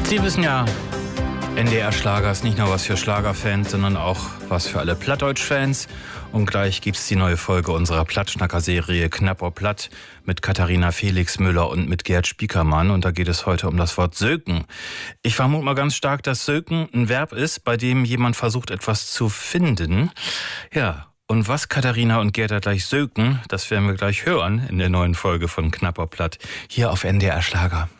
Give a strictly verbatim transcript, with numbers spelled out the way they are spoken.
Sie wissen ja, N D R-Schlager ist nicht nur was für Schlagerfans, sondern auch was für alle Plattdeutsch-Fans. Und gleich gibt's die neue Folge unserer Plattschnacker-Serie Knapp or Platt mit Katharina Felix Müller und mit Gerd Spiekermann. Und da geht es heute um das Wort söken. Ich vermute mal ganz stark, dass söken ein Verb ist, bei dem jemand versucht, etwas zu finden. Ja, und was Katharina und Gerd da gleich söken, das werden wir gleich hören in der neuen Folge von Knapp or Platt hier auf N D R-Schlager.